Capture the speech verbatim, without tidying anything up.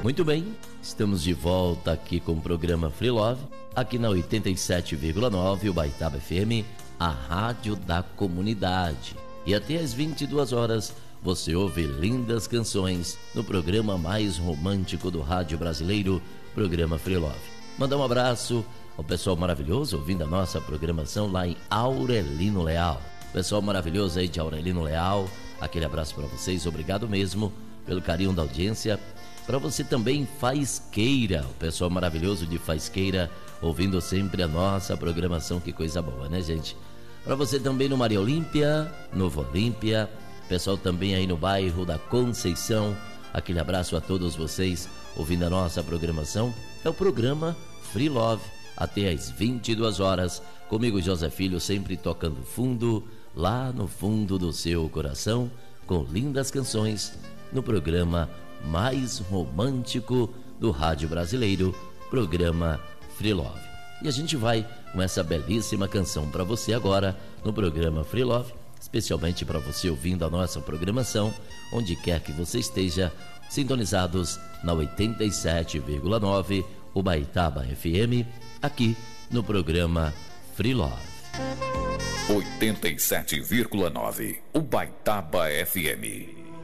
Muito bem, estamos de volta aqui com o programa Free Love, aqui na oitenta e sete vírgula nove, o Baitaba F M, a rádio da comunidade. E até às vinte e duas horas, você ouve lindas canções no programa mais romântico do rádio brasileiro, programa Free Love. Mandar um abraço ao pessoal maravilhoso ouvindo a nossa programação lá em Aurelino Leal. Pessoal maravilhoso aí de Aurelino Leal, aquele abraço para vocês, obrigado mesmo pelo carinho da audiência. Para você também, Faisqueira, o pessoal maravilhoso de Faisqueira, ouvindo sempre a nossa programação, que coisa boa, né, gente? Para você também no Maria Olímpia, Novo Olímpia, pessoal também aí no bairro da Conceição, aquele abraço a todos vocês ouvindo a nossa programação. É o programa Free Love, até às vinte e duas horas, comigo José Filho, sempre tocando fundo, lá no fundo do seu coração, com lindas canções, no programa mais romântico do rádio brasileiro, programa Free Love. E a gente vai com essa belíssima canção para você agora no programa Free Love, especialmente para você ouvindo a nossa programação, onde quer que você esteja, sintonizados na oitenta e sete vírgula nove, o Baitaba F M, aqui no programa Free Love. oitenta e sete vírgula nove, o Baitaba F M.